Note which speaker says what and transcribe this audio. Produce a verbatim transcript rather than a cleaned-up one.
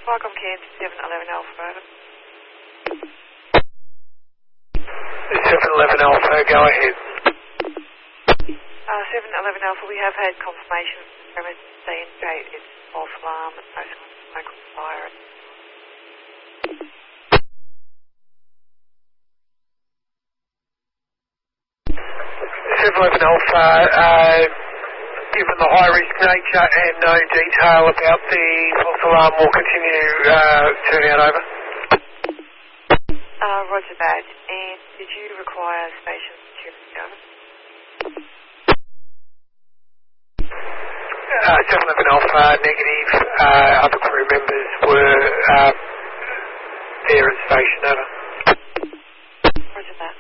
Speaker 1: Vicom Kansas seven eleven Alpha, over.
Speaker 2: seven eleven Alpha, go ahead.
Speaker 1: Uh, seven eleven Alpha, we have had confirmation from M S C indicate it's false alarm and no smoke on fire.
Speaker 2: seven eleven Alpha, uh, given the high-risk nature and no detail about the false alarm, will continue uh, turn out over.
Speaker 1: Uh, roger that. And did you require station security over?
Speaker 2: Uh, seven eleven Alpha, negative. Uh, other crew members were uh, there at station, over.
Speaker 1: Roger that.